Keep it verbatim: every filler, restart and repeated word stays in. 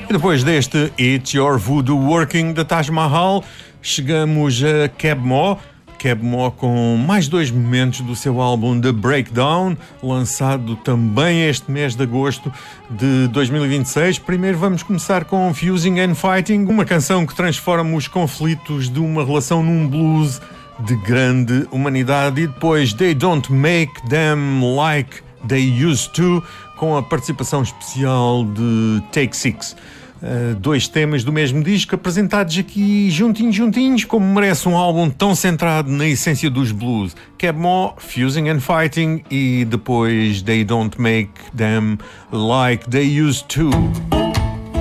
E depois deste It's Your Voodoo Working da Taj Mahal, chegamos a Keb Mo. Keb Mo com mais dois momentos do seu álbum The Breakdown, lançado também este mês de agosto de dois mil e vinte e seis. Primeiro vamos começar com Fusing and Fighting, uma canção que transforma os conflitos de uma relação num blues de grande humanidade. E depois They Don't Make Them Like They Used To, com a participação especial de Take Six. Uh, dois temas do mesmo disco apresentados aqui juntinhos, juntinhos, como merece um álbum tão centrado na essência dos blues. Keb Mo, Fusing and Fighting, e depois They Don't Make Them Like They Used To.